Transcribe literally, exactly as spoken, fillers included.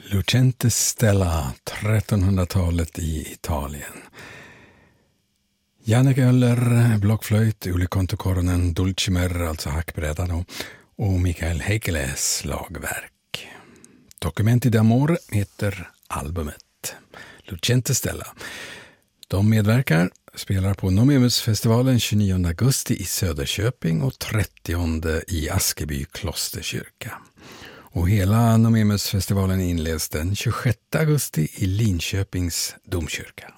Lucente Stella, trettonhundratalet i Italien. Jannik Öller, blockflöjt, Uli Kontokornen, Dulcimer, alltså hackbrädan och, och Mikael Heikeles slagverk. Documenti d'amore heter albumet. Lucente Stella. De medverkar, spelar på Nomemusfestivalen tjugonionde augusti i Söderköping och trettionde i Askeby klosterkyrka. Och hela Nomemusfestivalen inleds den tjugosjätte augusti i Linköpings domkyrka.